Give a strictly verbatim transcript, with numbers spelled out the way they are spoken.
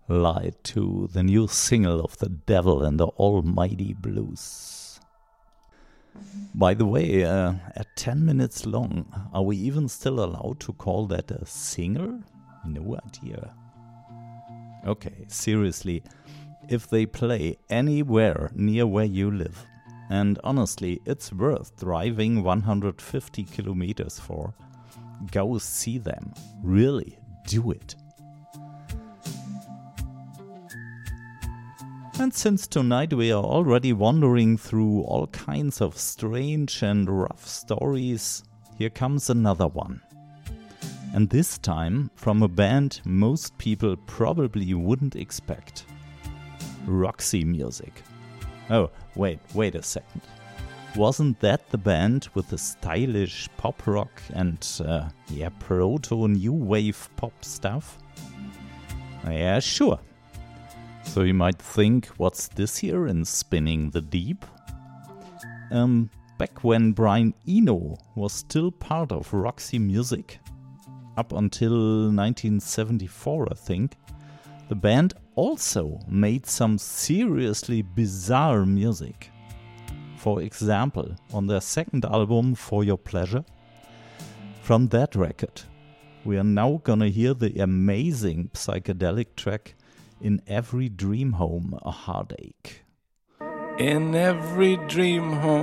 Lied to, the new single of the Devil and the Almighty Blues. By the way, uh, at ten minutes long, are we even still allowed to call that a single? No idea. Okay, seriously, if they play anywhere near where you live, and honestly, it's worth driving one hundred fifty kilometers for, go see them. Really, do it. And since tonight we are already wandering through all kinds of strange and rough stories, here comes another one. And this time from a band most people probably wouldn't expect. Roxy Music. Oh, wait, wait a second. Wasn't that the band with the stylish pop rock and, uh, yeah, proto-new wave pop stuff? Yeah, sure. So you might think, what's this here in Spinning the Deep? Um, back when Brian Eno was still part of Roxy Music, up until nineteen seventy-four, I think, the band also made some seriously bizarre music. For example, on their second album, For Your Pleasure, from that record, we are now gonna hear the amazing psychedelic track In Every Dream Home a Heartache. In every dream home